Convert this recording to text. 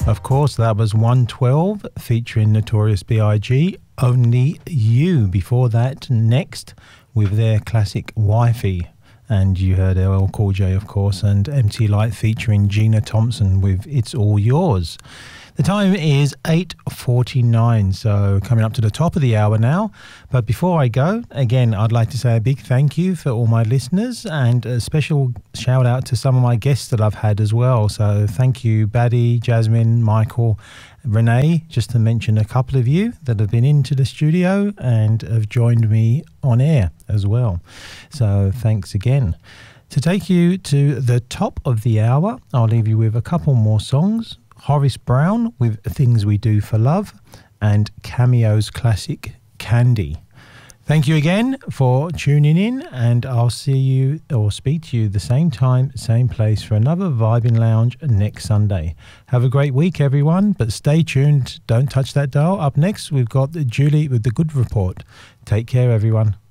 Of course, that was 112 featuring Notorious B.I.G. Only You. Before that, Next with their classic Wifey. And you heard LL Cool J, of course, and MC Lyte featuring Gina Thompson with It's All Yours. The time is 8:49, so coming up to the top of the hour now. But before I go, again, I'd like to say a big thank you for all my listeners and a special shout out to some of my guests that I've had as well. So thank you, Baddy, Jasmine, Michael, Renee, just to mention a couple of you that have been into the studio and have joined me on air as well. So thanks again. To take you to the top of the hour, I'll leave you with a couple more songs. Horace Brown with Things We Do for Love and Cameo's classic Candy. Thank you again for tuning in, and I'll see you or speak to you the same time, same place for another Vibing Lounge next Sunday. Have a great week, everyone, but stay tuned. Don't touch that dial. Up next, we've got Julie with the Good Report. Take care, everyone.